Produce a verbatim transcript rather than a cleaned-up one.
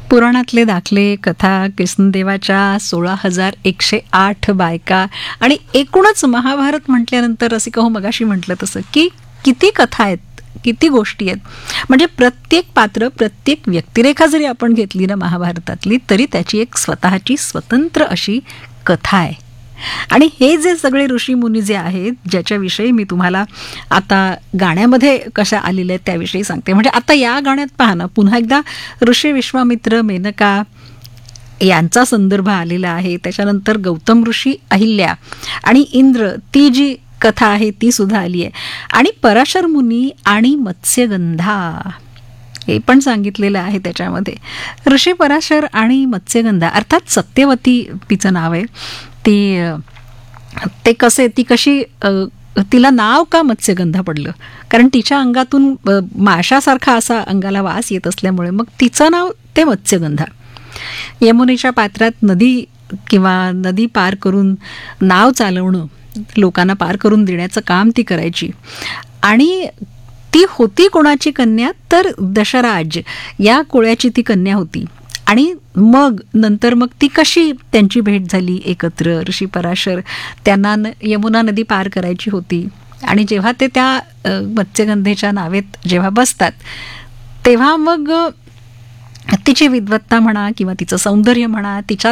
पुराणातले दाखले, कथा, कृष्णदेवाच्या सोळा हजार एकशे आठ बायका आणि एकूणच महाभारत म्हटल्यानंतर रसिका हो मगाशी म्हटलं तसं की किती कथा आहेत, किती गोष्टी आहेत. म्हणजे प्रत्येक पात्र, प्रत्येक व्यक्तिरेखा जरी आपण घेतली ना महाभारतातली, तरी त्याची एक स्वतःची स्वतंत्र अशी कथा आहे. आणि हे जे सगळे ऋषी मुनी जे आहेत, ज्याच्याविषयी मी तुम्हाला आता गाण्यामध्ये कशा आलेल्या आहेत त्याविषयी सांगते. म्हणजे आता या गाण्यात पहा ना, पुन्हा एकदा ऋषी विश्वामित्र, मेनका यांचा संदर्भ आलेला आहे. त्याच्यानंतर गौतम ऋषी, अहिल्या आणि इंद्र, ती जी कथा आहे ती सुद्धा आली आहे. आणि पराशर मुनी आणि मत्स्यगंधा हे पण सांगितलेलं आहे त्याच्यामध्ये. ऋषी पराशर आणि मत्स्यगंधा अर्थात सत्यवती तिचं नाव आहे. ती ते कसे ती कशी तिला नाव का मत्स्यगंधा पडलं, कारण तिच्या अंगातून माशासारखा असा अंगाला वास येत असल्यामुळे मग तिचं नाव ते मत्स्यगंधा. यमुनेच्या पात्रात नदी किंवा नदी पार करून नाव चालवणं, लोकांना पार करून देण्याचं काम ती करायची. आणि ती होती कोणाची कन्या, तर दशराज या कुळाची ती कन्या होती. आणि मग नंतर मग ती कशी त्यांची भेट झाली एकत्र. ऋषी पराशर त्यांना यमुना नदी पार करायची होती आणि जेव्हा ते त्या मत्स्यगंधेच्या नावेत जेव्हा बसतात तेव्हा मग तिची विद्वत्ता म्हणा किंवा तिचं सौंदर्य म्हणा, तिच्या